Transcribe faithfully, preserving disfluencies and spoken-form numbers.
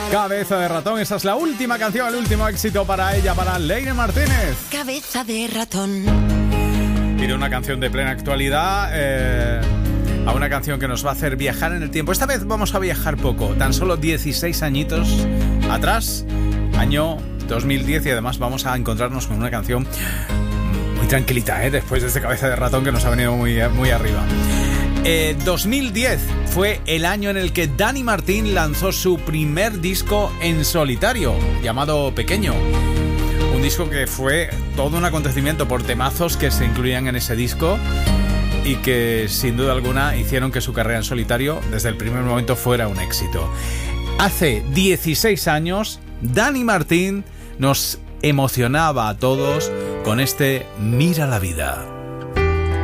Cabeza de ratón, esa es la última canción, el último éxito para ella, para Leire Martínez. Cabeza de ratón. Y de una canción de plena actualidad eh, a una canción que nos va a hacer viajar en el tiempo. Esta vez vamos a viajar poco, tan solo dieciséis añitos atrás, año dos mil diez, y además vamos a encontrarnos con una canción muy tranquilita, ¿eh? Después de este Cabeza de ratón que nos ha venido muy, muy arriba. Eh, dos mil diez fue el año en el que Dani Martín lanzó su primer disco en solitario, llamado Pequeño. Un disco que fue todo un acontecimiento por temazos que se incluían en ese disco y que sin duda alguna hicieron que su carrera en solitario desde el primer momento fuera un éxito. Hace dieciséis años, Dani Martín nos emocionaba a todos con este Mira la vida.